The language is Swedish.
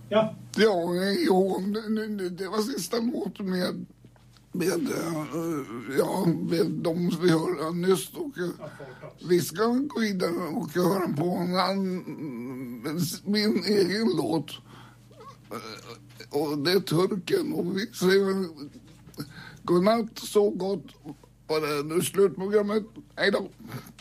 Ja. Ja, jo, det var sista låten med de vi hörde nyss. Och vi ska gå vidare och höra på min egen låt. Och det är Turken. Och vi säger godnatt, så gott. Och det är nu slutprogrammet. Hej då!